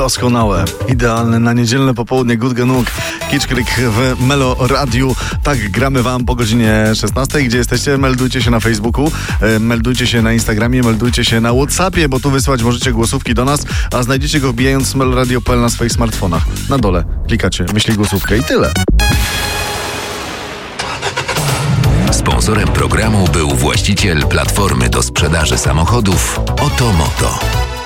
doskonałe, idealne na niedzielne popołudnie. Good Genug, Kitschkrieg w Melo Radiu. Tak, gramy wam po godzinie 16. Gdzie jesteście? Meldujcie się na Facebooku, meldujcie się na Instagramie, meldujcie się na WhatsAppie, bo tu wysłać możecie głosówki do nas, a znajdziecie go wbijając meloradio.pl na swoich smartfonach. Na dole klikacie, wyślij głosówkę i tyle. Sponsorem programu był właściciel platformy do sprzedaży samochodów Otomoto.